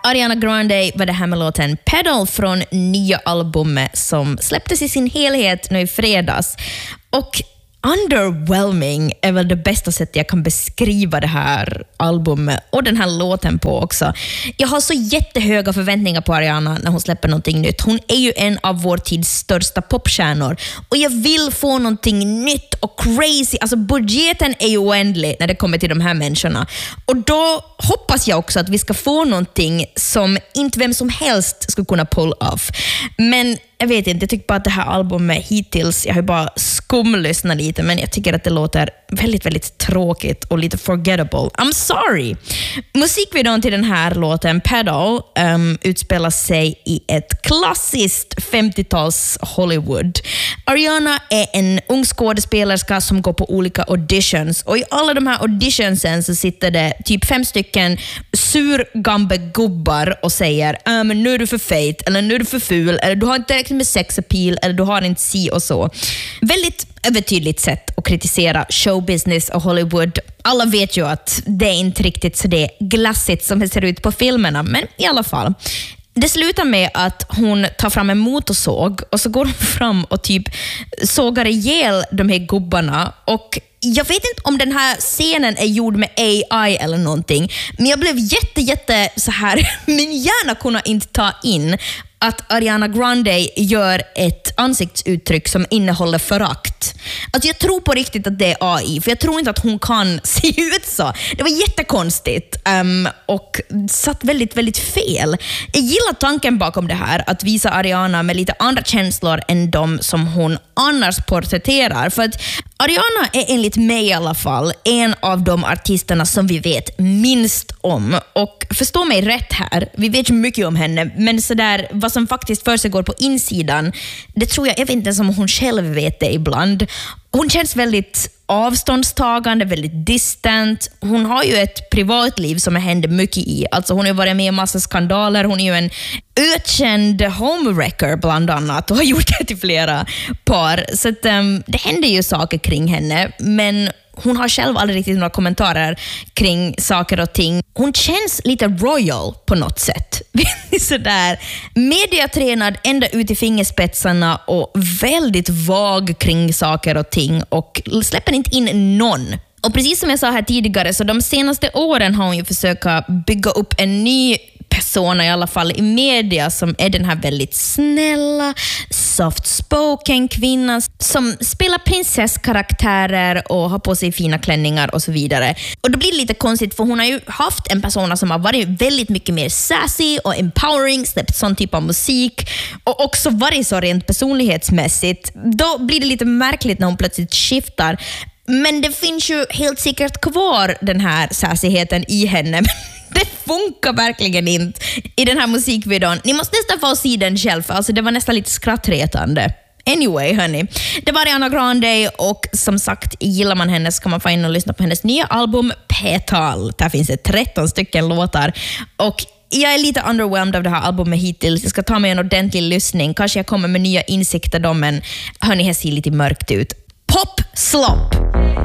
Ariana Grande var det här med låten Pedal från nya albumet som släpptes i sin helhet nu i fredags. Och underwhelming är väl det bästa sättet jag kan beskriva det här albumet och den här låten på också. Jag har så jättehöga förväntningar på Ariana när hon släpper någonting nytt. Hon är ju en av vår tids största popstjärnor och jag vill få någonting nytt och crazy. Alltså budgeten är ju oändlig när det kommer till de här människorna. Och då hoppas jag också att vi ska få någonting som inte vem som helst ska kunna pull off. Men jag vet inte, jag tycker bara att det här albumet hittills, jag har bara skumlyssnat lite, men jag tycker att det låter väldigt, väldigt tråkigt och lite forgettable. I'm sorry! Musikvideon till den här låten, Pedal, utspelar sig i ett klassiskt 50-tals Hollywood. Ariana är en ung skådespelerska som går på olika auditions, och i alla de här auditionsen så sitter det typ 5 stycken surgambe-gubbar och säger men nu är du för fet, eller nu är du för ful, eller du har inte direkt med sexappeal, eller du har inte si och så. Väldigt övertydligt sätt att kritisera showbusiness och Hollywood. Alla vet ju att det är inte riktigt så det glassigt som det ser ut på filmerna, men i alla fall. Det slutar med att hon tar fram en motorsåg och så går hon fram och typ sågar ihjäl de här gubbarna, och jag vet inte om den här scenen är gjord med AI eller någonting, men jag blev jätte så här, min hjärna kunde inte ta in att Ariana Grande gör ett ansiktsuttryck som innehåller förakt. Alltså jag tror på riktigt att det är AI, för jag tror inte att hon kan se ut så. Det var jättekonstigt och satt väldigt, väldigt fel. Jag gillar tanken bakom det här, att visa Ariana med lite andra känslor än de som hon annars porträtterar. För att Ariana är enligt mig i alla fall en av de artisterna som vi vet minst om. Och förstå mig rätt här, vi vet ju mycket om henne, men sådär, vad som faktiskt för sig går på insidan, det tror jag vet inte ens om hon själv vet det ibland. Hon känns väldigt avståndstagande, väldigt distant. Hon har ju ett privatliv som händer mycket i. Alltså hon har ju varit med i massa skandaler. Hon är ju en ökänd homewrecker bland annat och har gjort det till flera par. Så att, det händer ju saker kring henne, men hon har själv aldrig riktigt några kommentarer kring saker och ting. Hon känns lite royal på något sätt. Sådär mediatränad ända ut i fingerspetsarna och väldigt vag kring saker och ting och släpper inte in någon. Och precis som jag sa här tidigare, så de senaste åren har hon ju försökt bygga upp en ny persona, i alla fall i media, som är den här väldigt snälla, soft-spoken kvinnan som spelar prinsesskaraktärer och har på sig fina klänningar och så vidare. Och då blir det lite konstigt, för hon har ju haft en persona som har varit väldigt mycket mer sassy och empowering, släppt sån typ av musik och också varit så rent personlighetsmässigt. Då blir det lite märkligt när hon plötsligt skiftar. Men det finns ju helt säkert kvar den här sassyheten i henne. Det funkar verkligen inte i den här musikvideon. Ni måste nästan få se den själv, alltså det var nästan lite skrattretande. Anyway, hörni. Det var Ariana Grande och som sagt, gillar man henne så kan man få in och lyssna på hennes nya album Pedal. Där finns det 13 stycken låtar och jag är lite underwhelmed av det här albumet hittills. Jag ska ta mig en ordentlig lyssning. Kanske jag kommer med nya insikter då, men hörni, det ser lite mörkt ut. Pop slop!